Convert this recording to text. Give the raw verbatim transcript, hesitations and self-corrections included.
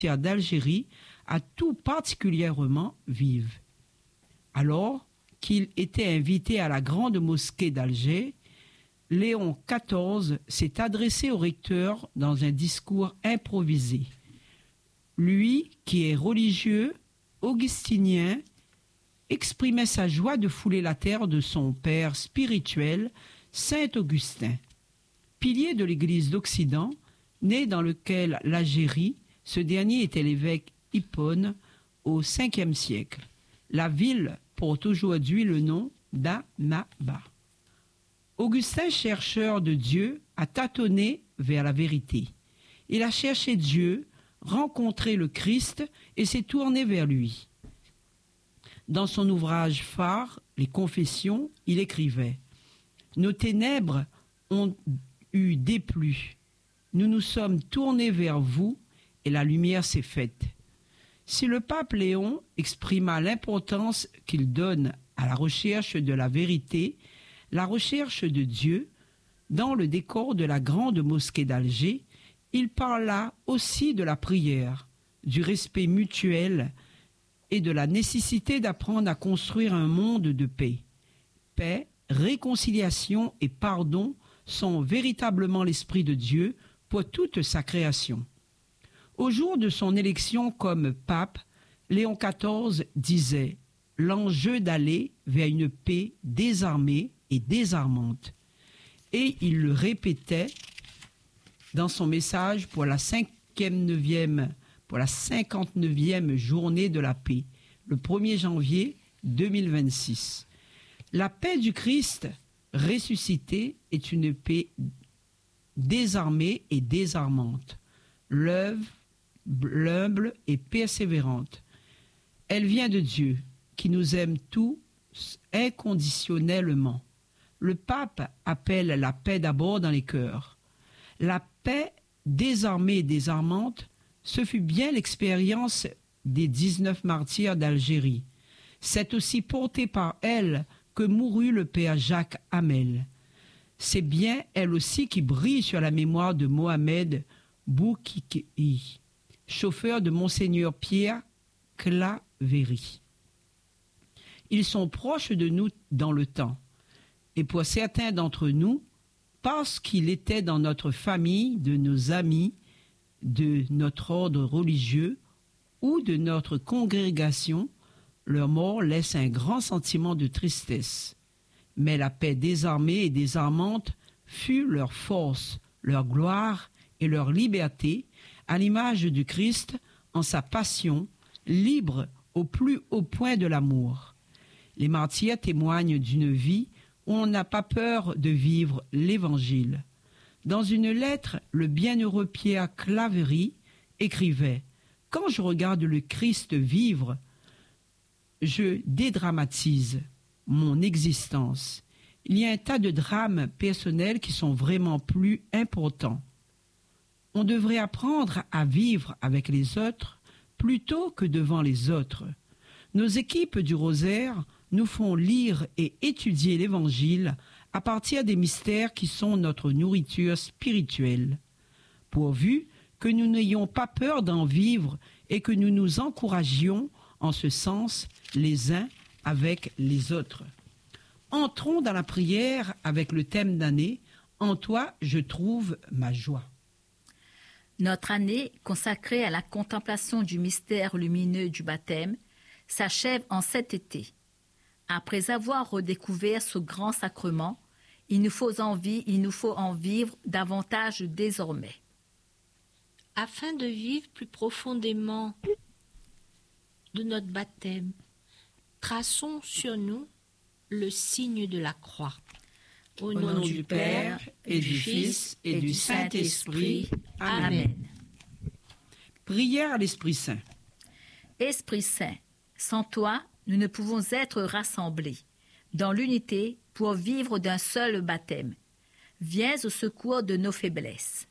d'Algérie a tout particulièrement vive. Alors qu'il était invité à la grande mosquée d'Alger, Léon quatorze s'est adressé au recteur dans un discours improvisé. Lui, qui est religieux, augustinien, exprimait sa joie de fouler la terre de son père spirituel, Saint Augustin, pilier de l'Église d'Occident, né dans lequel l'Algérie, ce dernier était l'évêque Hippone au cinquième siècle. La ville porte aujourd'hui le nom d'Annaba. Augustin, chercheur de Dieu, a tâtonné vers la vérité. Il a cherché Dieu, rencontré le Christ et s'est tourné vers lui. Dans son ouvrage phare, Les Confessions, il écrivait « Nos ténèbres ont eu déplu. Nous nous sommes tournés vers vous et la lumière s'est faite. » Si le pape Léon exprima l'importance qu'il donne à la recherche de la vérité, la recherche de Dieu, dans le décor de la grande mosquée d'Alger, il parla aussi de la prière, du respect mutuel et de la nécessité d'apprendre à construire un monde de paix. Paix, réconciliation et pardon sont véritablement l'esprit de Dieu pour toute sa création. Au jour de son élection comme pape, Léon quatorze disait « L'enjeu d'aller vers une paix désarmée et désarmante ». Et il le répétait dans son message pour la cinquante-neuvième, pour la cinquante-neuvième journée de la paix, le premier janvier deux mille vingt-six. La paix du Christ ressuscité est une paix désarmée et désarmante, l'œuvre l'humble et persévérante. Elle vient de Dieu, qui nous aime tous inconditionnellement. Le pape appelle la paix d'abord dans les cœurs. La paix désarmée et désarmante, ce fut bien l'expérience des dix-neuf martyrs d'Algérie. C'est aussi porté par elle que mourut le père Jacques Hamel. C'est bien elle aussi qui brille sur la mémoire de Mohamed Boukiki, chauffeur de Monseigneur Pierre Claverie. Ils sont proches de nous dans le temps, et pour certains d'entre nous, parce qu'il était dans notre famille, de nos amis, de notre ordre religieux ou de notre congrégation, leur mort laisse un grand sentiment de tristesse. Mais la paix désarmée et désarmante fut leur force, leur gloire et leur liberté, à l'image du Christ en sa passion, libre au plus haut point de l'amour. Les martyrs témoignent d'une vie où on n'a pas peur de vivre l'Évangile. Dans une lettre, le bienheureux Pierre Claverie écrivait « Quand je regarde le Christ vivre, je dédramatise mon existence. Il y a un tas de drames personnels qui sont vraiment plus importants. On devrait apprendre à vivre avec les autres plutôt que devant les autres. Nos équipes du Rosaire nous font lire et étudier l'Évangile à partir des mystères qui sont notre nourriture spirituelle, pourvu que nous n'ayons pas peur d'en vivre et que nous nous encouragions en ce sens les uns avec les autres. Entrons dans la prière avec le thème d'année « En toi, je trouve ma joie ». Notre année, consacrée à la contemplation du mystère lumineux du baptême, s'achève en cet été. Après avoir redécouvert ce grand sacrement, il nous faut en, vi- il nous faut en vivre davantage désormais. Afin de vivre plus profondément de notre baptême, traçons sur nous le signe de la croix. Au, Au nom, nom du Père, et du Fils, et du Saint-Esprit. Amen. Amen. Prière à l'Esprit Saint. Esprit Saint, sans toi, nous ne pouvons être rassemblés dans l'unité pour vivre d'un seul baptême. Viens au secours de nos faiblesses.